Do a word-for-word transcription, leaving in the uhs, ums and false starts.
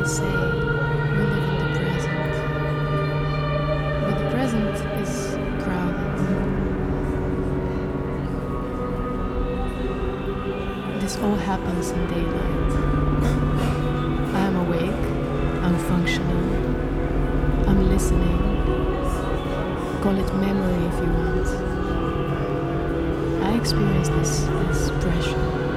say we live in the present, but the present is crowded. This all happens in daylight. I am awake, I'm functioning, I'm listening. Call it memory if you want. I experience this, this pressure.